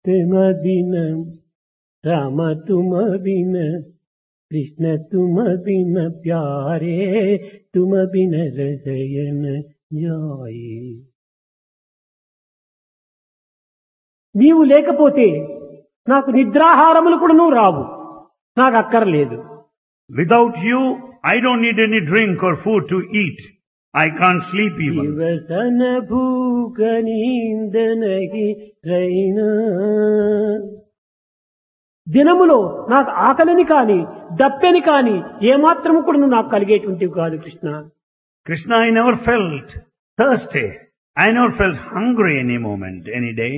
तुम बिन राम तुम बिन कृष्ण तुम बिन प्यारे तुम बिन हृदय न जाए. నీవు లేకపోతే నాకు నిద్రాహారములు కూడా నువ్వు రావు, నాకు అక్కర్లేదు. Without you, I don't need any drink or food to eat. I can't sleep even. दिवसन भूख नींद नहीं रहीना. దినములో నాకు ఆకలిని కాని దప్పెని కాని ఏమాత్రము కూడా నువ్వు నాకు కలిగేటువంటివి కాదు Krishna. Krishna, I never felt thirsty. I never felt hungry any moment, any day.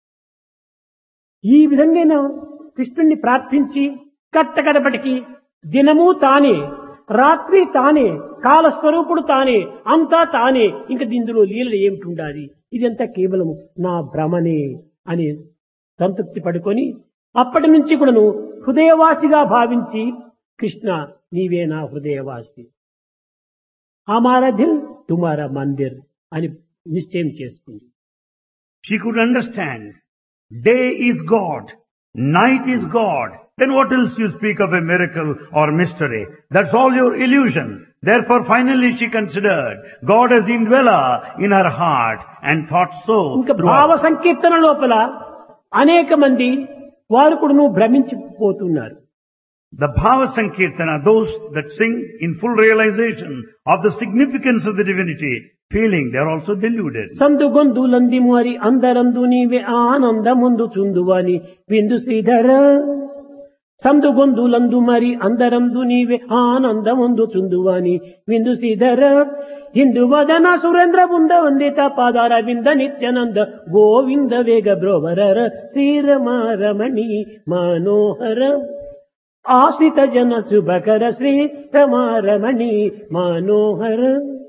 ఈ విధంగా నేను కృష్ణుణ్ణి ప్రార్థించి కట్టకడపటికి దినము తానే, రాత్రి తానే, కాలస్వరూపుడు తానే, అంతా తానే. ఇంక దీనిలో లీలలు ఏమిటి ఉండాలి, ఇదంతా కేవలం నా భ్రమనే అని సంతృప్తి పడుకొని అప్పటి నుంచి కూడాను హృదయవాసిగా భావించి కృష్ణ నీవే నా హృదయవాసి, హమారా దిల్ తుమారా మందిర్ అని నిశ్చయం చేసుకుంది. She could understand. Day is God. Night is God. Then what else you speak of a miracle or mystery? That's all your illusion. Therefore finally she considered God as indweller in her heart and thought so. ఇంకా భావ సంకీర్తన లోపల అనేక మంది వారు కూడా భ్రమించిపోతున్నారు. The Bhava Sankirtana, those that sing in full realization of the significance of the divinity, feeling they are also deluded. సందు గొందులంది మరి అందరందు నీవే ఆనందముందు చుందువని విందు శ్రీధర. సందు గొందులందు మరి అందరందు నీవే ఆనందముందు చుందువని విందు శ్రీధర. హిందు వదన సురేంద్ర బృంద వందిత పాదార వింద నిత్యానంద గోవింద వేగ బ్రోవరర శ్రీరమారమణి మనోహర ఆశ్రిత జన శుభకర శ్రీ రమారమణి మనోహర.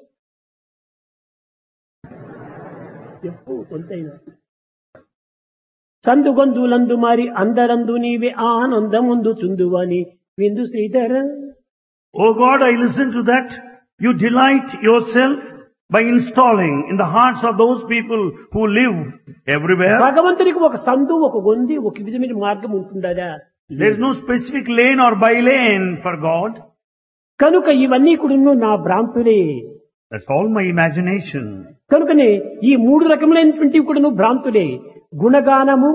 కొంతైనా సందుగొందులందు మరి అందరందు నీవే ఆనందముందు చుందువని విందు Sridhara. Oh God, I listen to that. You delight yourself by installing in the hearts of those people who live everywhere. భగవంతునికి ఒక సందు, ఒక గొంది, ఒక విధమైన మార్గం ఉంటుందా? There is no specific lane or by lane for God. కనుక ఇవన్నీ కూడా నా భ్రాంతులే. That's all my imagination. కనుకనే ఈ మూడు రకములైనటువంటివి కూడా భ్రాంతులే. గుణగానము,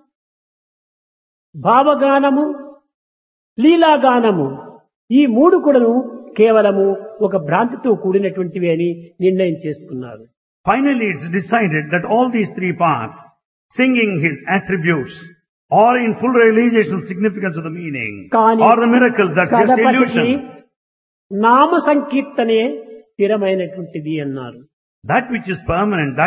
భావగానము, లీలాగానము, ఈ మూడు కూడాను కేవలము ఒక భ్రాంతితో కూడినటువంటివి అని నిర్ణయం చేసుకున్నారు. Finally, it's decided that all these three parts, singing his attributes, or in full realization significance of the meaning, or the miracle, that's just illusion. నామ సంకీర్తనే స్థిరమైనటువంటిది అన్నారు. That which is permanent,